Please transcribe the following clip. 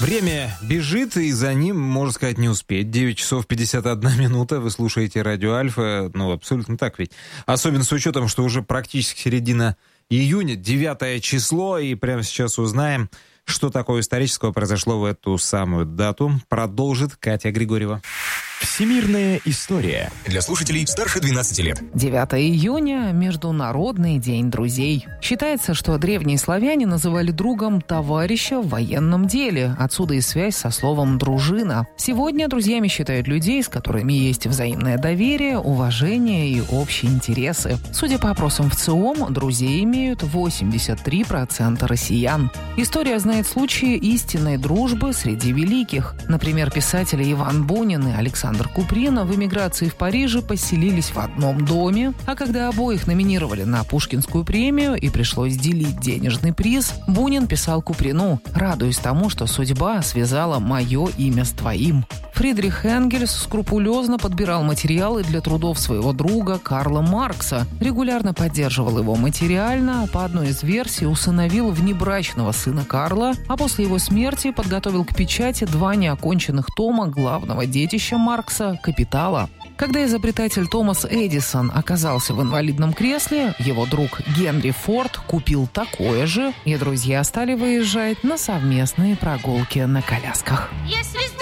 Время бежит, и за ним, можно сказать, не успеть. 9 часов 51 минута. Вы слушаете Радио Альфа. Абсолютно так ведь. Особенно с учетом, что уже практически середина июня, 9 число. И прямо сейчас узнаем, что такое исторического произошло в эту самую дату. Продолжит Катя Григорьева. Всемирная история. Для слушателей старше 12 лет. 9 июня – Международный день друзей. Считается, что древние славяне называли другом товарища в военном деле. Отсюда и связь со словом «дружина». Сегодня друзьями считают людей, с которыми есть взаимное доверие, уважение и общие интересы. Судя по опросам в ЦИОМ, друзей имеют 83% россиян. История знает случаи истинной дружбы среди великих. Например, писатели Иван Бунин и Александр Куприн в эмиграции в Париже поселились в одном доме, а когда обоих номинировали на Пушкинскую премию и пришлось делить денежный приз, Бунин писал Куприну: «Радуюсь тому, что судьба связала мое имя с твоим». Фридрих Энгельс скрупулезно подбирал материалы для трудов своего друга Карла Маркса, регулярно поддерживал его материально, по одной из версий усыновил внебрачного сына Карла, а после его смерти подготовил к печати 2 неоконченных тома главного детища Маркса «Капитала». Когда изобретатель Томас Эдисон оказался в инвалидном кресле, его друг Генри Форд купил такое же, и друзья стали выезжать на совместные прогулки на колясках. Если